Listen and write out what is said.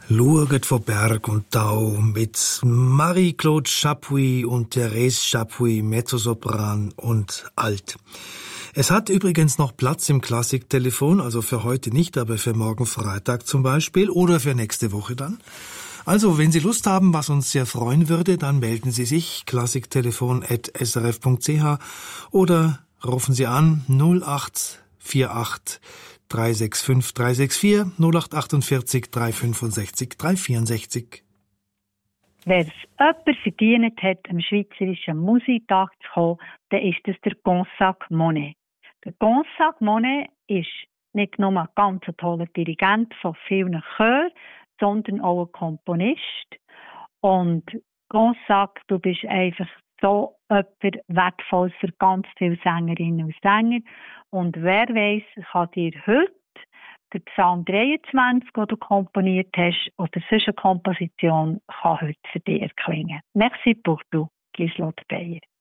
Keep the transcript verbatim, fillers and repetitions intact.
Schaut von Berg und Tau mit Marie-Claude Chapuis und Therese Chapuis, Mezzosopran und Alt. Es hat übrigens noch Platz im Klassiktelefon, also für heute nicht, aber für morgen Freitag zum Beispiel oder für nächste Woche dann. Also, wenn Sie Lust haben, was uns sehr freuen würde, dann melden Sie sich klassiktelefon at s r f punkt c h oder rufen Sie an null acht vier acht drei sechs fünf drei sechs vier null acht achtundvierzig drei fünfundsechzig drei vierundsechzig. Wer es jemand verdient hat, am Schweizerischen Musiktag zu kommen, dann ist das der Gonzague Monet. Der Gonzague Monet ist nicht nur ein ganz toller Dirigent von vielen Chören, sondern auch ein Komponist. Und Gonzague, du bist einfach so etwas wertvoll für ganz viele Sängerinnen und Sänger. Und wer weiss, kann dir heute der Psalm dreiundzwanzig, den du komponiert hast, oder sonst eine Komposition, kann heute für dich erklingen. Merci pour tout, Lieselotte Beyer.